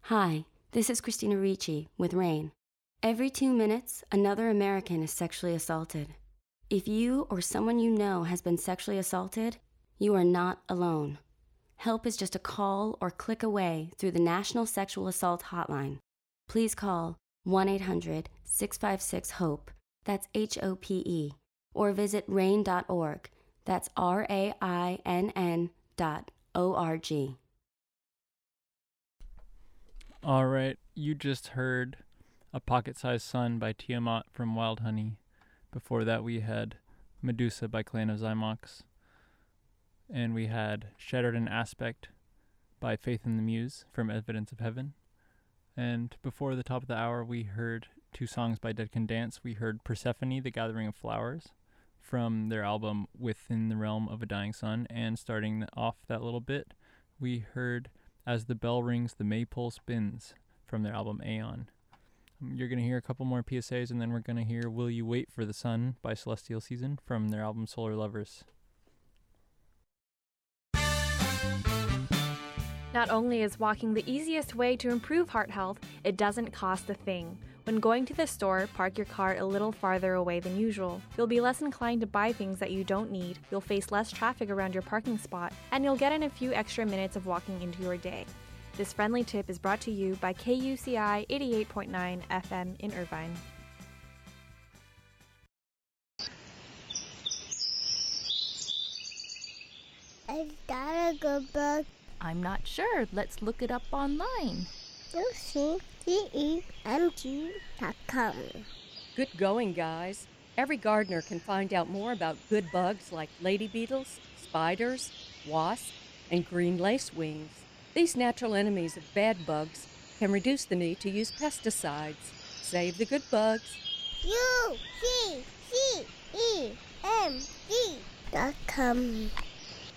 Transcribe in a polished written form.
Hi, this is Christina Ricci with RAIN. Every 2 minutes, another American is sexually assaulted. If you or someone you know has been sexually assaulted, you are not alone. Help is just a call or click away through the National Sexual Assault Hotline. Please call 1-800-656-HOPE, that's HOPE, or visit RAIN.org, that's RAINN.org. All right, you just heard A Pocket-Sized Sun by Tiamat from Wild Honey. Before that, we had Medusa by Clan of Zymox. And we had Shattered an Aspect by Faith in the Muse from Evidence of Heaven. And before the top of the hour, we heard 2 songs by Dead Can Dance. We heard Persephone, The Gathering of Flowers, from their album Within the Realm of a Dying Sun. And starting off that little bit, we heard As the Bell Rings, the Maypole Spins from their album Aeon. You're going to hear a couple more PSAs, and then we're going to hear Will You Wait for the Sun by Celestial Season from their album Solar Lovers. Not only is walking the easiest way to improve heart health, it doesn't cost a thing. When going to the store, park your car a little farther away than usual. You'll be less inclined to buy things that you don't need, you'll face less traffic around your parking spot, and you'll get in a few extra minutes of walking into your day. This friendly tip is brought to you by KUCI 88.9 FM in Irvine. Is that a good book? I'm not sure. Let's look it up online. UCDEMG.com. Good going, guys. Every gardener can find out more about good bugs like lady beetles, spiders, wasps, and green lacewings. These natural enemies of bad bugs can reduce the need to use pesticides. Save the good bugs. UCCEMG.com.